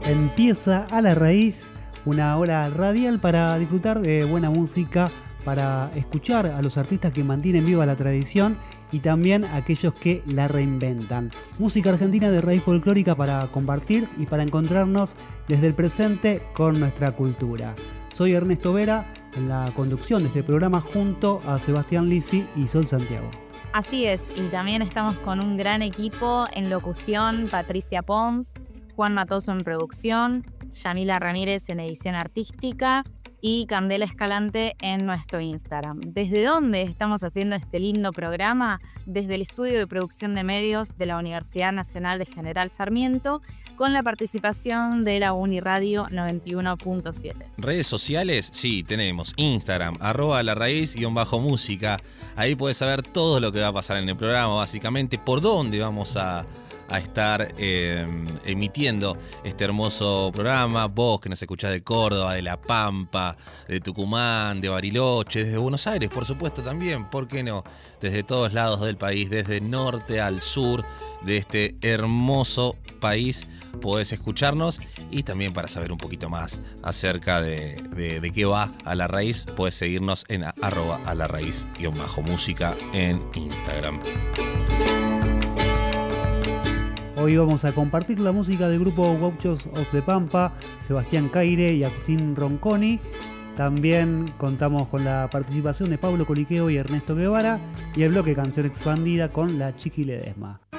Empieza A la Raíz, una hora radial para disfrutar de buena música, para escuchar a los artistas que mantienen viva la tradición y también a aquellos que la reinventan. Música argentina de raíz folclórica para compartir y para encontrarnos desde el presente con nuestra cultura. Soy Ernesto Vera, en la conducción de este programa junto a Sebastián Lisi y Sol Santiago. Así es, y también estamos con un gran equipo en locución: Patricia Pons, Juan Matoso en producción, Yamila Ramírez en edición artística y Candela Escalante en nuestro Instagram. ¿Desde dónde estamos haciendo este lindo programa? Desde el estudio de producción de medios de la Universidad Nacional de General Sarmiento, con la participación de la Uniradio 91.7. ¿Redes sociales? Sí, tenemos Instagram, @larraiz_música. Ahí puedes saber todo lo que va a pasar en el programa, básicamente, por dónde vamos a estar emitiendo este hermoso programa. Vos que nos escuchás de Córdoba, de La Pampa, de Tucumán, de Bariloche, desde Buenos Aires, por supuesto también, ¿por qué no? Desde todos lados del país, desde norte al sur de este hermoso país, podés escucharnos. Y también para saber un poquito más acerca de qué va A la Raíz, podés seguirnos en @alarraiz_música en Instagram. Hoy vamos a compartir la música del grupo Gauchos of the Pampa, Sebastián Caire y Agustín Ronconi. También contamos con la participación de Pablo Coliqueo y Ernesto Guevara y el bloque Canción Expandida con la Chiqui Ledesma.